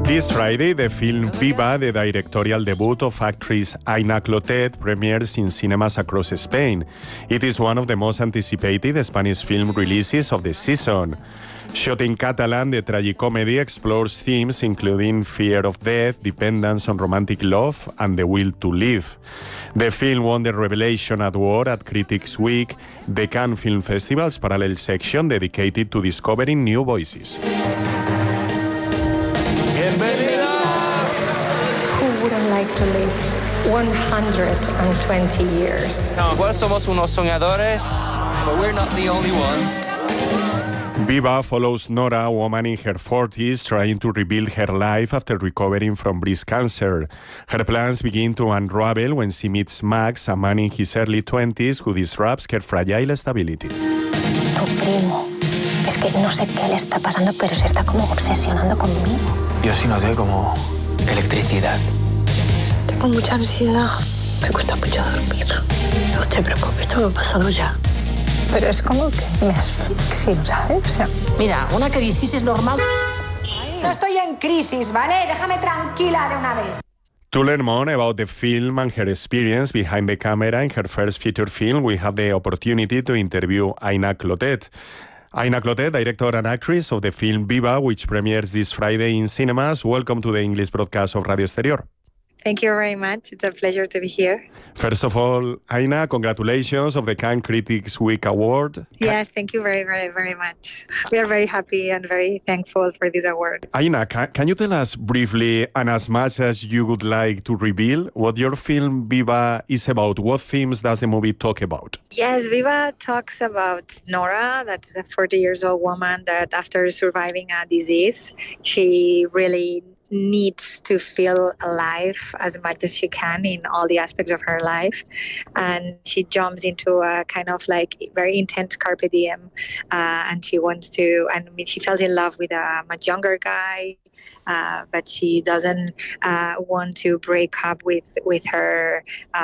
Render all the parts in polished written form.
This Friday, the film Viva, the directorial debut of actress Aina Clotet, premieres in cinemas across Spain. It is one of the most anticipated Spanish film releases of the season. Shot in Catalan, the tragicomedy explores themes including fear of death, dependence on romantic love, and the will to live. The film won the Revelation Award at Critics Week, the Cannes Film Festival's parallel section dedicated to discovering new voices. Who wouldn't like to live 120 years? No, igual somos unos soñadores, but we're not the only ones. Viva follows Nora, a woman in her 40s, trying to rebuild her life after recovering from breast cancer. Her plans begin to unravel when she meets Max, a man in his early 20s who disrupts her fragile stability. Tu primo. Es que no sé qué le está pasando, pero se está como obsesionando conmigo. Yo sí noté como electricidad. Tengo mucha ansiedad. Me cuesta mucho dormir. No te preocupes, esto me ha pasado ya. Pero es como que me asfixio, ¿sabes? O sea, mira, una crisis es normal. No estoy en crisis, ¿vale? Déjame tranquila de una vez. To learn more about the film and her experience behind the camera in her first feature film, we have the opportunity to interview Aina Clotet. Aina Clotet, director and actress of the film Viva, which premieres this Friday in cinemas. Welcome to the English broadcast of Radio Exterior. Thank you very much. It's a pleasure to be here. First of all, Aina, congratulations of the Cannes Critics Week Award. Yes, thank you very, very, very much. We are very happy and very thankful for this award. Aina, can you tell us briefly, and as much as you would like to reveal, what your film Viva is about? What themes does the movie talk about? Yes, Viva talks about Nora, that's a 40-year-old woman that after surviving a disease, she really needs to feel alive as much as she can in all the aspects of her life, and she jumps into a kind of like very intense carpe diem, and she wants to, and she falls in love with a much younger guy, but she doesn't want to break up with her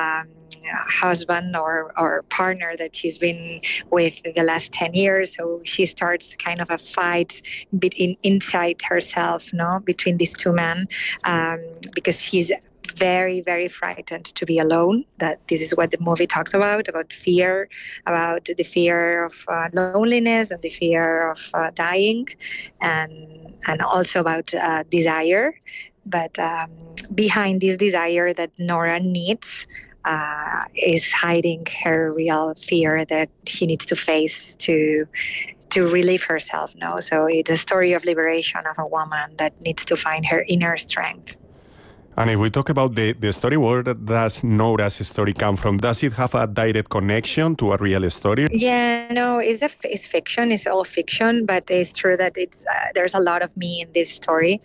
husband or partner that she's been with the last 10 years. So she starts kind of a fight inside herself, between these two men, because she's very, very frightened to be alone. That this is what the movie talks about fear, about the fear of loneliness and the fear of dying, and also about desire. But behind this desire that Nora needs is hiding her real fear that she needs to face to relieve herself. So it's a story of liberation of a woman that needs to find her inner strength. And if we talk about the story, where does Nora's story come from? Does it have a direct connection to a real story? Yeah, no, it's fiction. It's all fiction, but it's true that there's a lot of me in this story.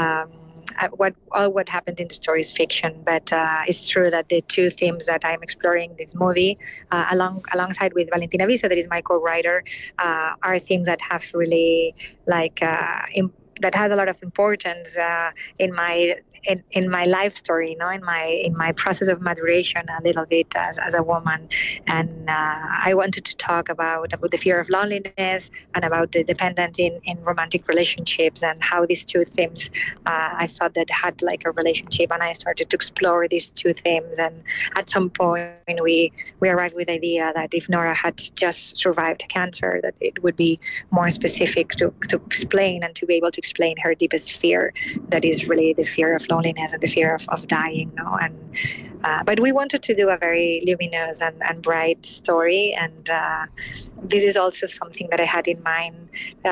What happened in the story is fiction, but it's true that the two themes that I'm exploring in this movie, alongside with Valentina Visa, that is my co-writer, are themes that have really that has a lot of importance in my life story, in my process of maturation a little bit as a woman. And I wanted to talk about the fear of loneliness and about the dependence in romantic relationships, and how these two themes I thought that had like a relationship, and I started to explore these two themes. And at some point we arrived with the idea that if Nora had just survived cancer, that it would be more specific to explain and to be able to explain her deepest fear, that is really the fear of loneliness and the fear of dying. But we wanted to do a very luminous and bright story, and this is also something that I had in mind